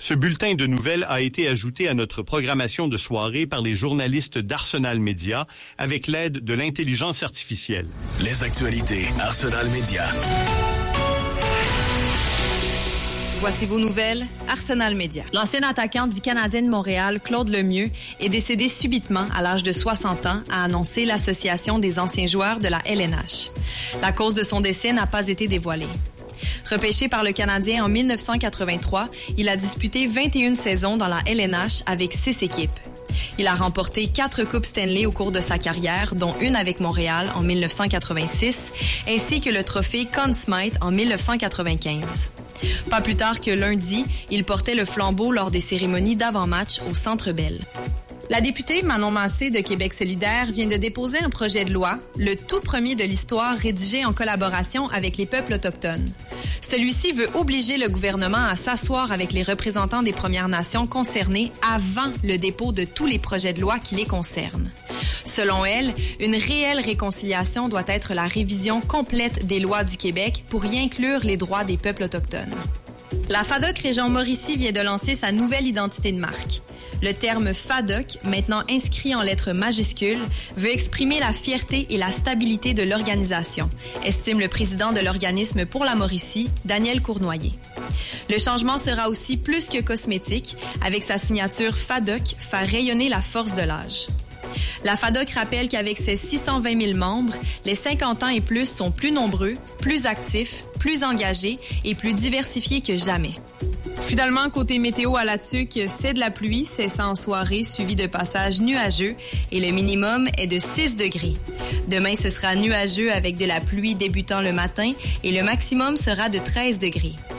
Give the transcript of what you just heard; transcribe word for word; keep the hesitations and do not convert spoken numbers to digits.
Ce bulletin de nouvelles a été ajouté à notre programmation de soirée par les journalistes d'Arsenal Média avec l'aide de l'intelligence artificielle. Les actualités Arsenal Média. Voici vos nouvelles, Arsenal Média. L'ancien attaquant du Canadien de Montréal, Claude Lemieux, est décédé subitement à l'âge de soixante ans, a annoncé l'Association des anciens joueurs de la L N H. La cause de son décès n'a pas été dévoilée. Repêché par le Canadien en mille neuf cent quatre-vingt-trois, il a disputé vingt et une saisons dans la L N H avec six équipes. Il a remporté quatre Coupes Stanley au cours de sa carrière, dont une avec Montréal en mille neuf cent quatre-vingt-six, ainsi que le trophée Conn Smythe en mille neuf cent quatre-vingt-quinze. Pas plus tard que lundi, il portait le flambeau lors des cérémonies d'avant-match au Centre Bell. La députée Manon Massé de Québec solidaire vient de déposer un projet de loi, le tout premier de l'histoire rédigé en collaboration avec les peuples autochtones. Celui-ci veut obliger le gouvernement à s'asseoir avec les représentants des Premières Nations concernées avant le dépôt de tous les projets de loi qui les concernent. Selon elle, une réelle réconciliation doit être la révision complète des lois du Québec pour y inclure les droits des peuples autochtones. La F A D O C Région Mauricie vient de lancer sa nouvelle identité de marque. Le terme F A D O C, maintenant inscrit en lettres majuscules, veut exprimer la fierté et la stabilité de l'organisation, estime le président de l'organisme pour la Mauricie, Daniel Cournoyer. Le changement sera aussi plus que cosmétique, avec sa signature F A D O C, faire rayonner la force de l'âge. La F A D O C rappelle qu'avec ses six cent vingt mille membres, les cinquante ans et plus sont plus nombreux, plus actifs, plus engagés et plus diversifiés que jamais. Finalement, côté météo à la Tuque, c'est de la pluie, cessant en soirée, suivi de passages nuageux et le minimum est de six degrés. Demain, ce sera nuageux avec de la pluie débutant le matin et le maximum sera de treize degrés.